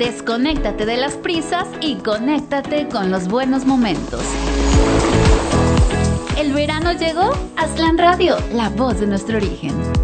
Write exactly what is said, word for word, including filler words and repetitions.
Desconéctate de las prisas y conéctate con los buenos momentos. ¿El verano llegó? Aztlán Radio, la voz de nuestro origen.